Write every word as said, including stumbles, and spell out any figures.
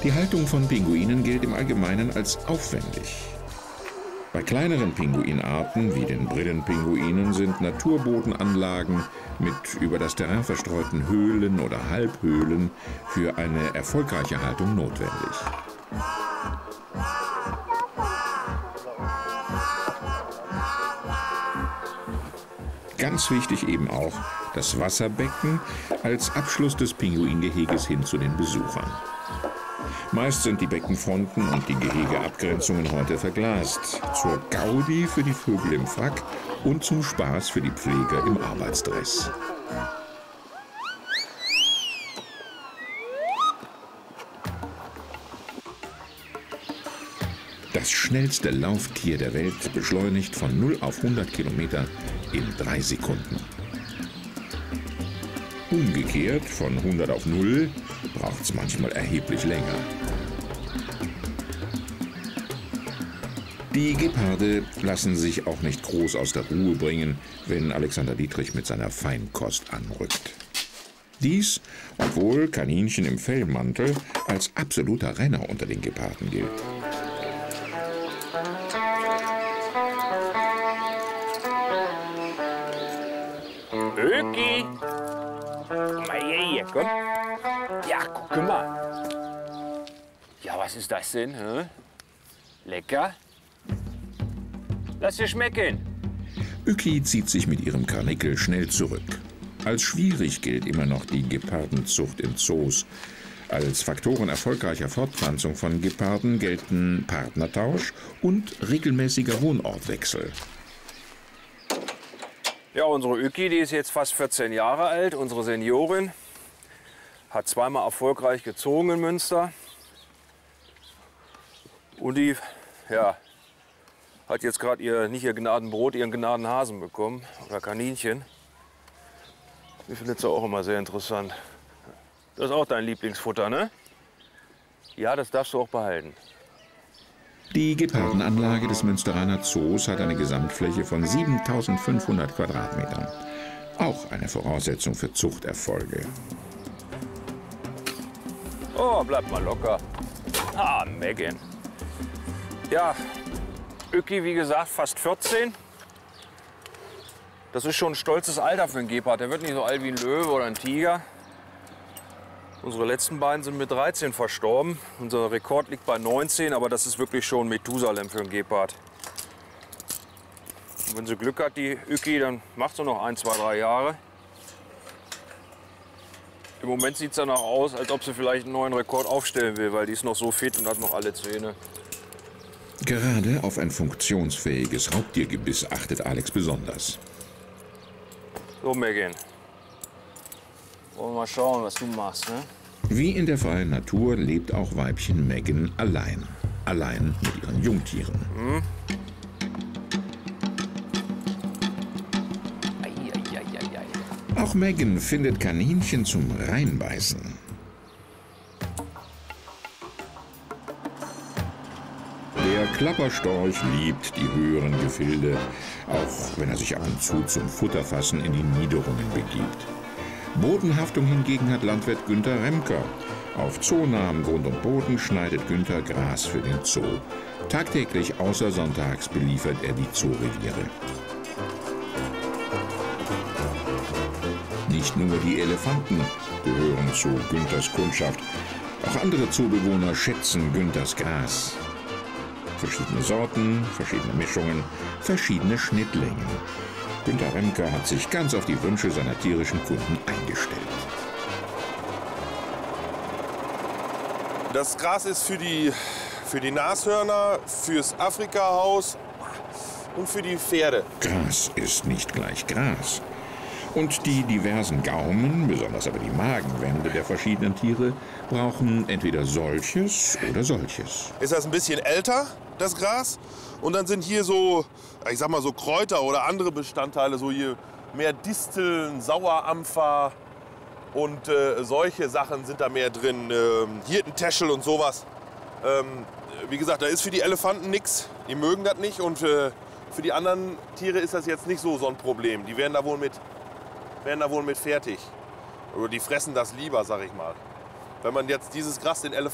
Die Haltung von Pinguinen gilt im Allgemeinen als aufwendig. Bei kleineren Pinguinarten wie den Brillenpinguinen sind Naturbodenanlagen mit über das Terrain verstreuten Höhlen oder Halbhöhlen für eine erfolgreiche Haltung notwendig. Ganz wichtig eben auch das Wasserbecken als Abschluss des Pinguingeheges hin zu den Besuchern. Meist sind die Beckenfronten und die Gehegeabgrenzungen heute verglast. Zur Gaudi für die Vögel im Frack und zum Spaß für die Pfleger im Arbeitsdress. Das schnellste Lauftier der Welt beschleunigt von null auf hundert Kilometer in drei Sekunden. Umgekehrt von hundert auf null braucht es manchmal erheblich länger. Die Geparde lassen sich auch nicht groß aus der Ruhe bringen, wenn Alexander Dietrich mit seiner Feinkost anrückt. Dies, obwohl Kaninchen im Fellmantel als absoluter Renner unter den Geparden gilt. Öki! Mal hier, komm. Ja, guck mal. Ja, was ist das denn? Hä? Lecker? Lass dir schmecken. Öki zieht sich mit ihrem Karnickel schnell zurück. Als schwierig gilt immer noch die Gepardenzucht in Zoos. Als Faktoren erfolgreicher Fortpflanzung von Geparden gelten Partnertausch und regelmäßiger Wohnortwechsel. Ja, unsere Öki, die ist jetzt fast vierzehn Jahre alt, unsere Seniorin. Hat zweimal erfolgreich gezogen in Münster. Und die, ja, hat jetzt gerade ihr, nicht ihr Gnadenbrot, ihren Gnadenhasen bekommen, oder Kaninchen. Die findet sie auch immer sehr interessant. Das ist auch dein Lieblingsfutter, ne? Ja, das darfst du auch behalten. Die Gepardenanlage des Münsteraner Zoos hat eine Gesamtfläche von siebentausendfünfhundert Quadratmetern. Auch eine Voraussetzung für Zuchterfolge. Oh, bleib mal locker. Ah, Megan. Ja, Öki, wie gesagt, fast vierzehn. Das ist schon ein stolzes Alter für einen Gepard. Der wird nicht so alt wie ein Löwe oder ein Tiger. Unsere letzten beiden sind mit dreizehn verstorben. Unser Rekord liegt bei neunzehn, aber das ist wirklich schon Methusalem für einen Gepard. Und wenn sie Glück hat, die Öki, dann macht sie noch ein, zwei, drei Jahre. Im Moment sieht es danach aus, als ob sie vielleicht einen neuen Rekord aufstellen will, weil die ist noch so fit und hat noch alle Zähne. Gerade auf ein funktionsfähiges Raubtiergebiss achtet Alex besonders. So, Megan. Wollen wir mal schauen, was du machst, ne? Wie in der freien Natur lebt auch Weibchen Megan allein. Allein mit ihren Jungtieren. Hm? Auch Megan findet Kaninchen zum Reinbeißen. Der Klapperstorch liebt die höheren Gefilde, auch wenn er sich ab und zu zum Futterfassen in die Niederungen begibt. Bodenhaftung hingegen hat Landwirt Günter Remker. Auf zoonahem Grund und Boden schneidet Günter Gras für den Zoo. Tagtäglich außer sonntags beliefert er die Zooreviere. Nicht nur die Elefanten gehören zu Günthers Kundschaft. Auch andere Zoobewohner schätzen Günthers Gras. Verschiedene Sorten, verschiedene Mischungen, verschiedene Schnittlängen. Günter Remker hat sich ganz auf die Wünsche seiner tierischen Kunden eingestellt. Das Gras ist für die, für die Nashörner, fürs Afrikahaus und für die Pferde. Gras ist nicht gleich Gras. Und die diversen Gaumen, besonders aber die Magenwände der verschiedenen Tiere, brauchen entweder solches oder solches. Ist das ein bisschen älter, das Gras? Und dann sind hier so, ich sag mal so Kräuter oder andere Bestandteile, so hier mehr Disteln, Sauerampfer und äh, solche Sachen sind da mehr drin. Ähm, Hirtentäschel und sowas. Ähm, wie gesagt, da ist für die Elefanten nichts. Die mögen das nicht und äh, für die anderen Tiere ist das jetzt nicht so so ein Problem. Die werden da wohl mit werden da wohl mit fertig. Oder die fressen das lieber, sag ich mal. Wenn man jetzt dieses Gras den Elefanten